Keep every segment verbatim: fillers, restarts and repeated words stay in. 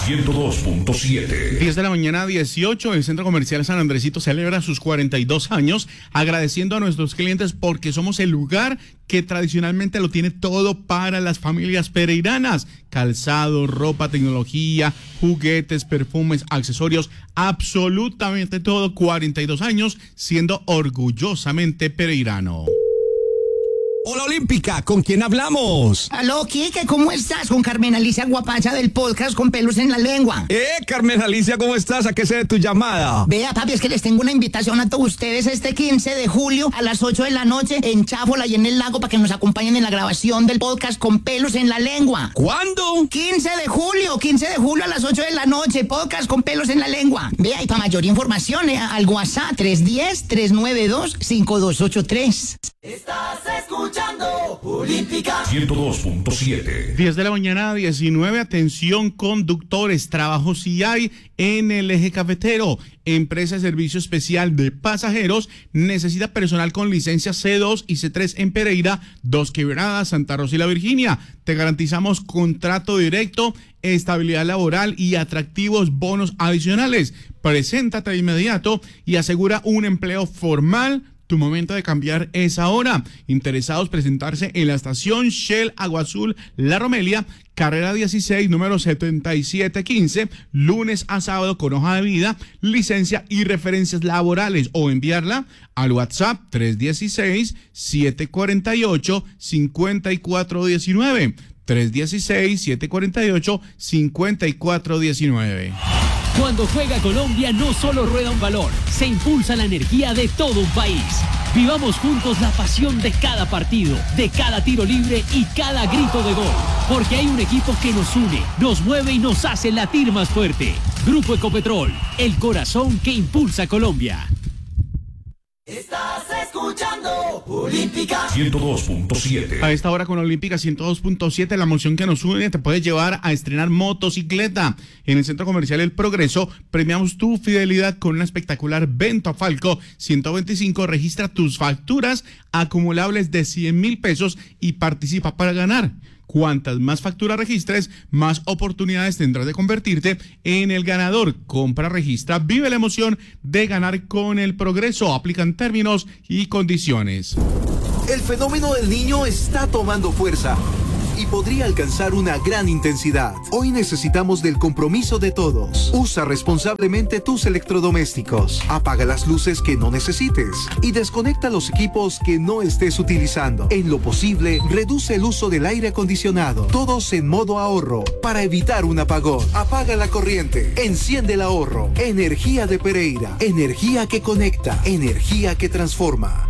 ciento dos punto siete. diez de la mañana, dieciocho, el Centro Comercial San Andresito celebra sus cuarenta y dos años, agradeciendo a nuestros clientes porque somos el lugar que tradicionalmente lo tiene todo para las familias pereiranas: calzado, ropa, tecnología, juguetes, perfumes, accesorios, absolutamente todo. Cuarenta y dos años siendo orgullosamente pereirano. Hola Olímpica, ¿con quién hablamos? Aló, Quique, ¿cómo estás? Con Carmen Alicia Guapacha del podcast Con Pelos en la Lengua. Eh, Carmen Alicia, ¿cómo estás? ¿A qué se debe tu llamada? Vea, papi, es que les tengo una invitación a todos ustedes este quince de julio a las ocho de la noche en Cháfola y en el lago, para que nos acompañen en la grabación del podcast Con Pelos en la Lengua. ¿Cuándo? quince de julio, quince de julio a las ocho de la noche, podcast Con Pelos en la Lengua. Vea, y para mayor información, eh, al WhatsApp tres uno cero, tres nueve dos, cinco dos ocho tres. Estás escuchando Olímpica ciento dos punto siete. diez de la mañana, diecinueve, atención conductores, trabajo sí hay en el eje cafetero. Empresa de Servicio Especial de Pasajeros necesita personal con licencia C dos y C tres en Pereira, Dos Quebradas, Santa Rosa y La Virginia. Te garantizamos contrato directo, estabilidad laboral y atractivos bonos adicionales. Preséntate de inmediato y asegura un empleo formal. Tu momento de cambiar es ahora. Interesados, presentarse en la estación Shell Agua Azul La Romelia, carrera dieciséis, número setenta y siete quince, lunes a sábado, con hoja de vida, licencia y referencias laborales, o enviarla al WhatsApp tres uno seis, siete cuatro ocho, cinco cuatro uno nueve. tres uno seis, siete cuatro ocho, cinco cuatro uno nueve. Cuando juega Colombia no solo rueda un balón, se impulsa la energía de todo un país. Vivamos juntos la pasión de cada partido, de cada tiro libre y cada grito de gol. Porque hay un equipo que nos une, nos mueve y nos hace latir más fuerte. Grupo Ecopetrol, el corazón que impulsa Colombia. Estás escuchando Olímpica ciento dos punto siete. A esta hora con Olímpica ciento dos punto siete, la emoción que nos une te puede llevar a estrenar motocicleta. En el Centro Comercial El Progreso premiamos tu fidelidad con una espectacular Vento Falco ciento veinticinco. Registra tus facturas acumulables de cien mil pesos y participa para ganar. Cuantas más facturas registres, más oportunidades tendrás de convertirte en el ganador. Compra, registra, vive la emoción de ganar con El Progreso. Aplican términos y condiciones. El fenómeno del niño está tomando fuerza y podría alcanzar una gran intensidad. Hoy necesitamos del compromiso de todos. Usa responsablemente tus electrodomésticos. Apaga las luces que no necesites y desconecta los equipos que no estés utilizando. En lo posible, reduce el uso del aire acondicionado. Todos en modo ahorro para evitar un apagón. Apaga la corriente. Enciende el ahorro. Energía de Pereira. Energía que conecta. Energía que transforma.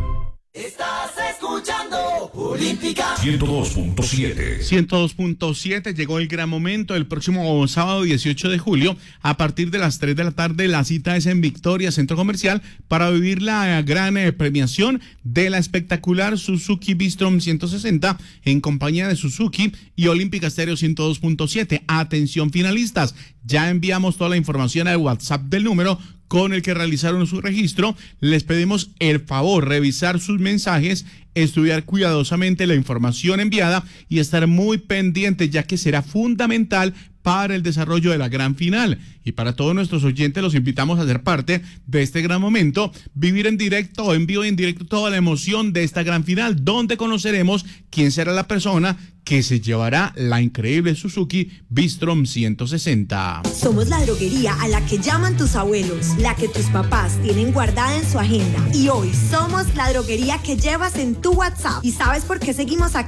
Estás escuchando Olímpica ciento dos punto siete. ciento dos punto siete, llegó el gran momento. El próximo sábado dieciocho de julio, a partir de las tres de la tarde, la cita es en Victoria Centro Comercial para vivir la gran eh, premiación de la espectacular Suzuki Bistrom ciento sesenta en compañía de Suzuki y Olímpica Stereo ciento dos punto siete. Atención finalistas, ya enviamos toda la información al WhatsApp del número con el que realizaron su registro. Les pedimos el favor revisar sus mensajes, estudiar cuidadosamente la información enviada y estar muy pendientes, ya que será fundamental para el desarrollo de la gran final. Y para todos nuestros oyentes los invitamos a ser parte de este gran momento, vivir en directo, en vivo y en directo toda la emoción de esta gran final, donde conoceremos quién será la persona que se llevará la increíble Suzuki Bistrom ciento sesenta. Somos la droguería a la que llaman tus abuelos, la que tus papás tienen guardada en su agenda. Y hoy somos la droguería que llevas en tu WhatsApp. ¿Y sabes por qué seguimos aquí?